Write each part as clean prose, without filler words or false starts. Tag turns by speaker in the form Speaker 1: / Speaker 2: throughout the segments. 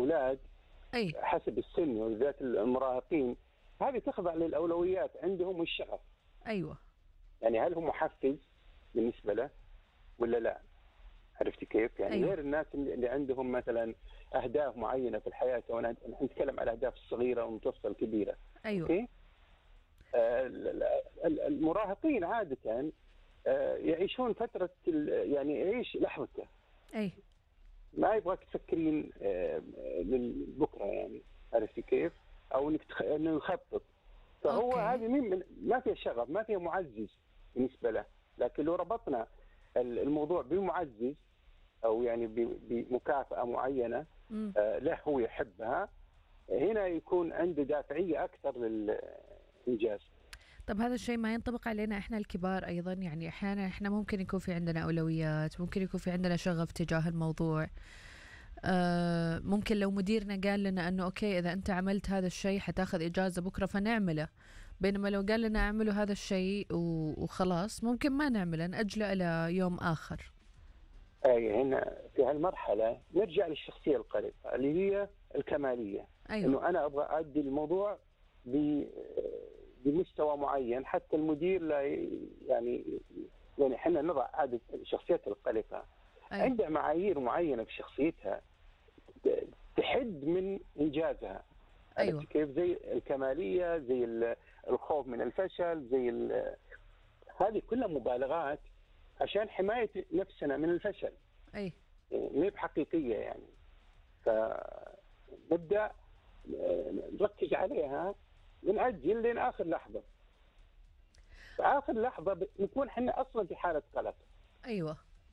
Speaker 1: الأولاد
Speaker 2: أي.
Speaker 1: حسب السن وذات المراهقين، هذه تخضع للأولويات عندهم والشغف.
Speaker 2: أيوة.
Speaker 1: يعني هل هو محفز بالنسبة له ولا لا؟ عرفتي كيف؟ يعني
Speaker 2: أيوة.
Speaker 1: غير الناس اللي عندهم مثلا أهداف معينة في الحياة، سواء نتكلم على أهداف الصغيرة والمتوسطة الكبيرة.
Speaker 2: أيوة.
Speaker 1: أوكي؟ المراهقين عادة يعيشون فترة يعني يعيش لحظته.
Speaker 2: أي.
Speaker 1: ما يبغاك تفكرين لبكرة، يعني عرفتي كيف؟ أو إنه يخطط. فهو
Speaker 2: أوكي.
Speaker 1: هذه ما فيها شغف، ما فيها معزز بالنسبة له. لكن لو ربطنا الموضوع بمعزز أو يعني بمكافأة معينة له هو يحبها، هنا يكون عنده دافعية أكثر للإنجاز.
Speaker 2: طب هذا الشيء ما ينطبق علينا إحنا الكبار أيضا؟ يعني أحيانا إحنا ممكن يكون في عندنا أولويات، ممكن يكون في عندنا شغف تجاه الموضوع. ممكن لو مديرنا قال لنا أنه أوكي إذا أنت عملت هذا الشيء حتاخذ إجازة بكرة فنعمله، بينما لو قال لنا أعملوا هذا الشيء وخلاص ممكن ما نعمله، نأجله إلى يوم آخر.
Speaker 1: أي هنا في هالمرحلة نرجع للشخصية القلقة اللي هي الكمالية.
Speaker 2: أيوة.
Speaker 1: إنه أنا أبغى أدي الموضوع بمستوى معين، حتى المدير لا يعني إحنا نضع عادة الشخصيات القلقة.
Speaker 2: أيوة.
Speaker 1: عندها معايير معينة في شخصيتها تحد من إنجازها.
Speaker 2: أيوة.
Speaker 1: كيف؟ زي الكمالية، زي الخوف من الفشل، زي هذه كلها مبالغات عشان حماية نفسنا من الفشل.
Speaker 2: أي.
Speaker 1: ما بحقيقية يعني. فنبدأ نركز عليها، نأجل لين آخر لحظة. في آخر لحظة نكون حنا أصلا في حالة قلق.
Speaker 2: أيوة.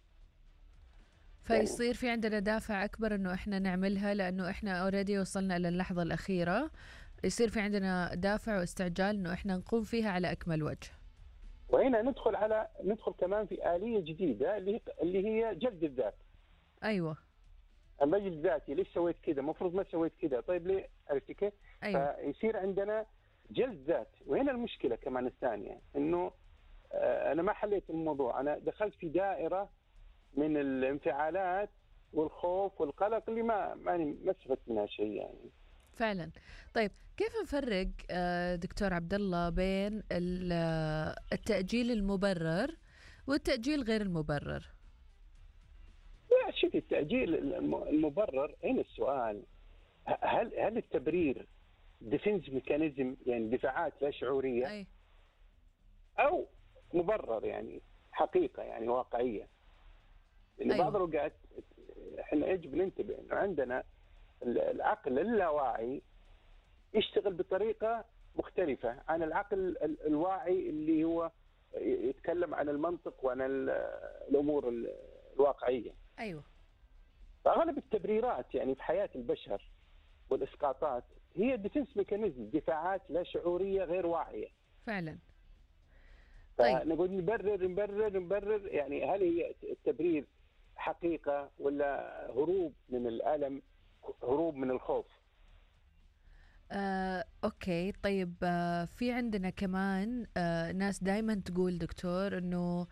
Speaker 2: فيصير في عندنا دافع أكبر إنه إحنا نعملها، لأنه إحنا أوريدي وصلنا إلى اللحظة الأخيرة. يصير في عندنا دافع واستعجال إنه إحنا نقوم فيها على أكمل وجه.
Speaker 1: وهنا ندخل كمان في آلية جديدة اللي هي جلد الذات.
Speaker 2: أيوة.
Speaker 1: أما جلد ذاتي، ليش سويت كذا؟ مفروض ما سويت كذا، طيب ليه؟ عرفتي كيف؟
Speaker 2: أيوة.
Speaker 1: فيصير عندنا جلد ذات. وهنا المشكلة كمان الثانية إنه أنا ما حليت الموضوع، أنا دخلت في دائرة من الانفعالات والخوف والقلق اللي ما استفدت منها شيء يعني.
Speaker 2: فعلا. طيب كيف نفرق دكتور عبد الله بين التأجيل المبرر والتأجيل غير المبرر؟
Speaker 1: لا، شوفي، التأجيل المبرر هنا السؤال، هل التبرير ديفنس ميكانيزم، يعني دفاعات لا شعورية،
Speaker 2: أي.
Speaker 1: أو مبرر يعني حقيقة يعني واقعية؟ لأن
Speaker 2: أيوة.
Speaker 1: بعض الأوقات احنا يجب ننتبه إنه عندنا العقل اللاواعي يشتغل بطريقة مختلفة عن العقل الواعي اللي هو يتكلم عن المنطق وعن الأمور الواقعية.
Speaker 2: أيوة.
Speaker 1: فأغلب التبريرات يعني في حياة البشر والإسقاطات هي ديفنس ميكانيزم، دفاعات لا شعورية غير واعية.
Speaker 2: فعلا. طيب.
Speaker 1: فنقول نبرر، يعني هل هي التبرير حقيقة ولا هروب من الألم، هروب من الخوف؟
Speaker 2: أوكي. طيب في عندنا كمان ناس دايما تقول دكتور أنه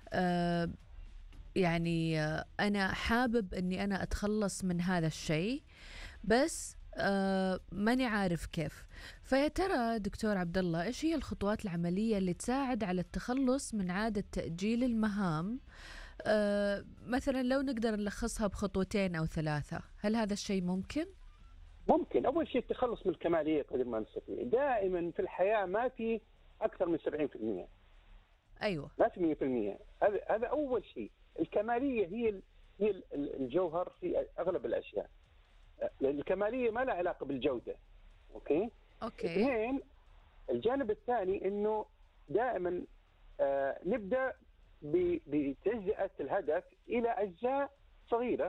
Speaker 2: يعني أنا حابب أني أنا أتخلص من هذا الشيء، بس ماني عارف كيف. فيا ترى دكتور عبد الله إيش هي الخطوات العملية اللي تساعد على التخلص من عادة تأجيل المهام؟ مثلا لو نقدر نلخصها بخطوتين أو ثلاثة، هل هذا الشيء ممكن؟
Speaker 1: ممكن. أول شيء التخلص من الكمالية قدر ما نستطيع. دائما في الحياة ما في أكثر من 70%.
Speaker 2: أيوة.
Speaker 1: ما في 100%. هذا أول شيء. الكمالية هي الجوهر في أغلب الأشياء. الكمالية ما لها علاقة بالجودة. أوكي. اثنين، الجانب الثاني إنه دائما نبدأ بتجزئة الهدف إلى أجزاء صغيرة.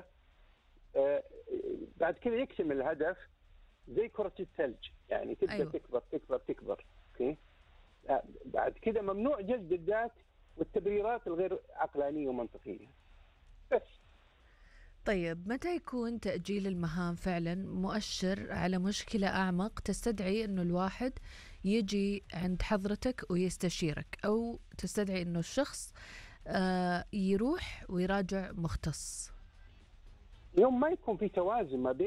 Speaker 1: بعد كده يكتمل الهدف زي كرة الثلج، يعني تبدأ
Speaker 2: أيوة.
Speaker 1: تكبر تكبر تكبر. أوكي. بعد كده ممنوع جلد الذات والتبريرات الغير عقلانية ومنطقية بس.
Speaker 2: طيب متى يكون تأجيل المهام فعلا مؤشر على مشكلة أعمق تستدعي أنه الواحد يجي عند حضرتك ويستشيرك، أو تستدعي أنه الشخص يروح ويراجع مختص؟
Speaker 1: يوم ما يكون في توازن ما بين